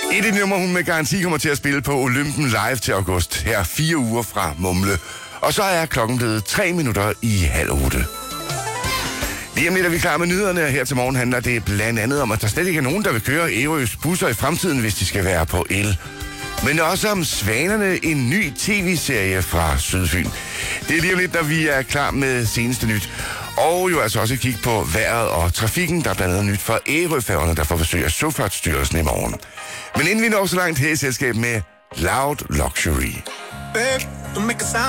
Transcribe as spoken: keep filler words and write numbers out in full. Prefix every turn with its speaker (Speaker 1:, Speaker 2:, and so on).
Speaker 1: Et af de numre, hun med garanti kommer til at spille på Olympen live til august. Her fire uger fra Mumle. Og så er klokken blevet tre minutter i halv otte. Lige om lidt er vi klar med nyhederne. Her til morgen handler det blandt andet om, at der slet ikke er nogen, der vil køre Ærøs busser i fremtiden, hvis de skal være på el. Men også om Svanerne, en ny tv-serie fra Sydfyn. Det er lige om lidt, når vi er klar med seneste nyt. Og jo altså også et kig på vejret og trafikken, der er blandt andet nyt for Ærøfærgerne, der får besøg af Søfartsstyrelsen i morgen. Men inden vi når så langt her i selskab med Loud Luxury.
Speaker 2: Babe, don't make a sound.